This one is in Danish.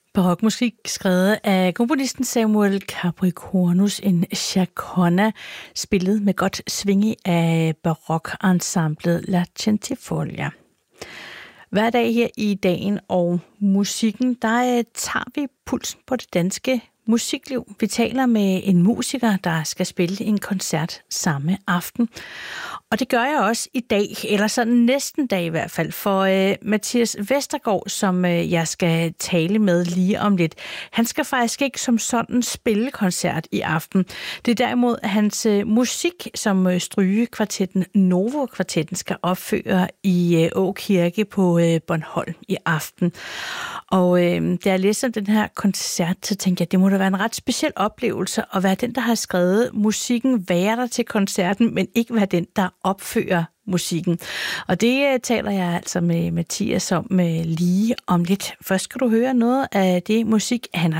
Barokmusik skrevet af komponisten Samuel Capricornus, en chaconne, spillet med godt swing af barokensemblet La Centifolia. Hver dag her i Dagen og Musikken, der tager vi pulsen på det danske musikliv. Vi taler med en musiker, der skal spille en koncert samme aften. Og det gør jeg også i dag, eller sådan næsten dag i hvert fald, for Mathias Vestergaard, som jeg skal tale med lige om lidt. Han skal faktisk ikke som sådan spille koncert i aften. Det er derimod hans musik, som strygekvartetten Novo Kvartetten skal opføre i Åkirke på Bornholm i aften. Og da jeg læste om den her koncert, så tænkte jeg, at det må da være en ret speciel oplevelse at være den, der har skrevet musikken, være der til koncerten, men ikke være den, der opfører musikken. Og det taler jeg altså med Mathias om lige om lidt. Først skal du høre noget af det musik, han har